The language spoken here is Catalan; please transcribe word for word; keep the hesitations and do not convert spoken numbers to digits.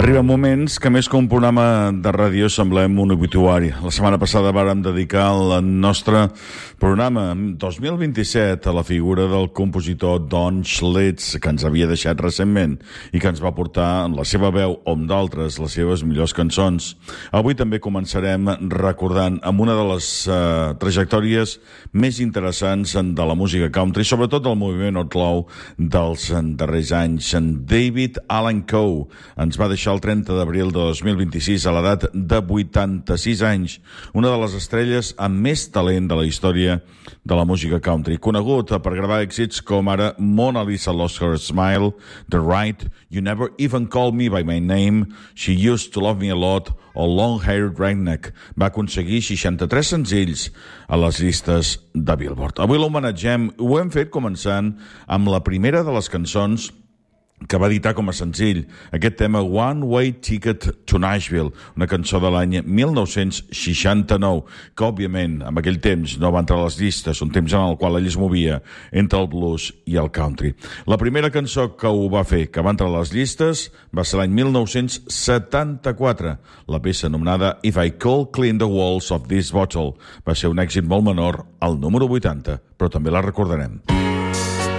Arriben moments que més que un programa de ràdio semblem un obituari. La setmana passada vàrem dedicar el nostre programa dos mil vint-i-set a la figura del compositor Don Schlitz, que ens havia deixat recentment i que ens va portar en la seva veu o amb d'altres les seves millors cançons. Avui també començarem recordant amb una de les uh, trajectòries més interessants de la música country, sobretot del moviment outlaw dels darrers anys. En David Allan Coe ens va deixar el trenta d'abril de dos mil vint-i-sis a l'edat de vuitanta-sis anys, una de les estrelles amb més talent de la història de la música country, conegut per gravar èxits com ara Mona Lisa Lost Her Smile, The Right, You Never Even Called Me By My Name, She Used to Love Me a Lot o Long Haired Redneck. Va aconseguir seixanta-tres senzills a les llistes de Billboard. Avui l'homenatgem, ho hem fet començant amb la primera de les cançons que va editar com a senzill, aquest tema One Way Ticket to Nashville, una cançó de l'any mil nou-cents seixanta-nou, que òbviament en aquell temps no va entrar a les llistes, un temps en el qual ell es movia entre el blues i el country. La primera cançó que ho va fer, que va entrar a les llistes, va ser l'any mil nou-cents setanta-quatre, la peça anomenada If I Could Clean the Walls of This Bottle. Va ser un èxit molt menor, al número vuitanta, però també la recordarem.